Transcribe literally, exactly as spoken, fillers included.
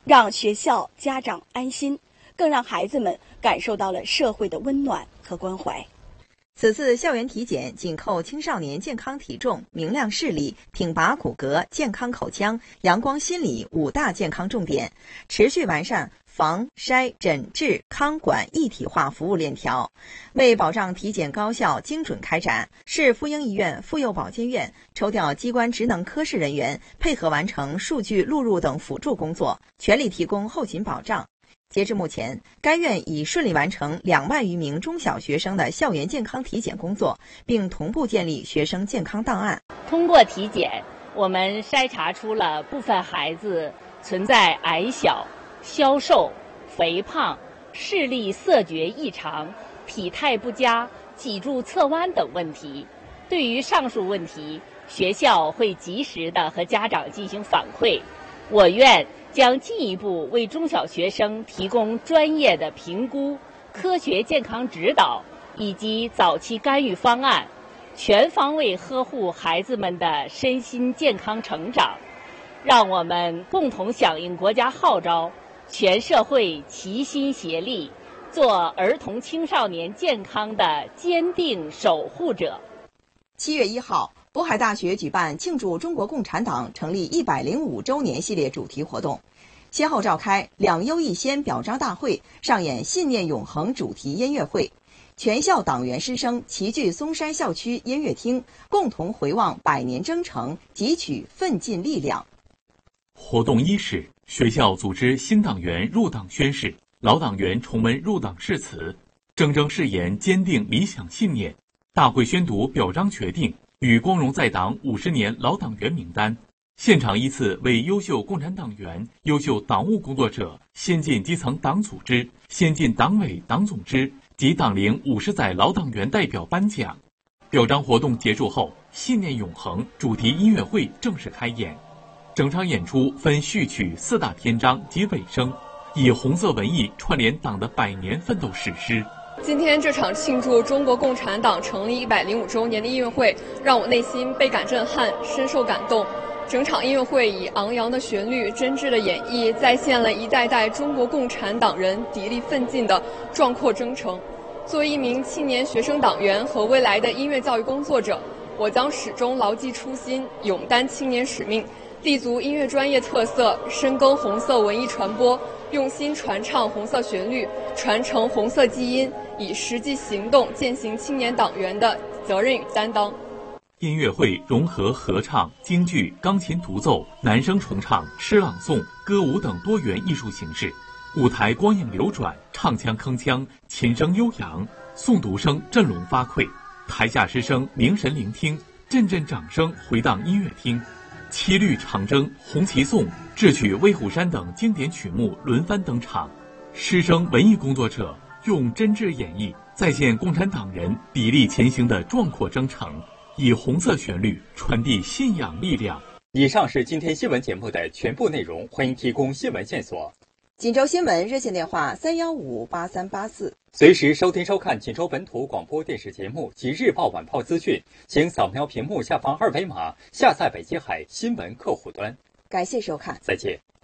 让学校、家长安心，更让孩子们感受到了社会的温暖和关怀。 此次校园体检紧扣青少年健康体重、明亮视力、挺拔骨骼、健康口腔、阳光心理五大健康重点，持续完善防筛诊治康管一体化服务链条。为保障体检高效精准开展，市妇婴医院、妇幼保健院抽调机关职能科室人员，配合完成数据录入等辅助工作，全力提供后勤保障。截至目前，该院已顺利完成两万余名中小学生的校园健康体检工作，并同步建立学生健康档案。 通过体检，我们筛查出了部分孩子存在矮小、消瘦、肥胖、视力色觉异常、体态不佳、脊柱侧弯等问题。对于上述问题，学校会及时地和家长进行反馈。我院将进一步为中小学生提供专业的评估、科学健康指导以及早期干预方案，全方位呵护孩子们的身心健康成长。让我们共同响应国家号召，全社会齐心协力，做儿童青少年健康的坚定守护者。 七月一号，渤海大学举办庆祝中国共产党成立一百零五周年系列主题活动，先后召开两优一先表彰大会，上演信念永恒主题音乐会，全校党员师生齐聚嵩山校区音乐厅，共同回望百年征程，汲取奋进力量。 活动伊始，学校组织新党员入党宣誓，老党员重温入党誓词，铮铮誓言坚定理想信念。大会宣读表彰决定与光荣在党五十年老党员名单，现场依次为优秀共产党员、优秀党务工作者、先进基层党组织、先进党委党总支及党龄五十载老党员代表颁奖。表彰活动结束后，信念永恒主题音乐会正式开演。整场演出分序曲四大篇章及尾声，以红色文艺串联党的百年奋斗史诗。 今天这场庆祝中国共产党成立一百零五周年的音乐会，让我内心倍感震撼，深受感动。整场音乐会以昂扬的旋律、真挚的演绎，再现了一代代中国共产党人砥砺奋进的壮阔征程。作为一名青年学生党员和未来的音乐教育工作者，我将始终牢记初心，勇担青年使命，立足音乐专业特色，深耕红色文艺传播，用心传唱红色旋律，传承红色基因，以实际行动践行青年党员的责任与担当。 音乐会融合合唱、京剧、钢琴独奏、男声重唱、诗朗诵、歌舞等多元艺术形式，舞台光影流转，唱腔铿锵，琴声悠扬，诵读声振聋发聩，台下师生凝神聆听，阵阵掌声回荡音乐厅。七律长征、红旗颂、智取威虎山等经典曲目轮番登场，师生文艺工作者用真挚演绎再现共产党人砥砺前行的壮阔征程，以红色旋律传递信仰力量。 以上是今天新闻节目的全部内容，欢迎提供新闻线索。 锦州新闻热线电话三幺五八三八四， 随时收听收看锦州本土广播电视节目及日报晚报资讯，请扫描屏幕下方二维码下载北极海新闻客户端。 感谢收看， 再见。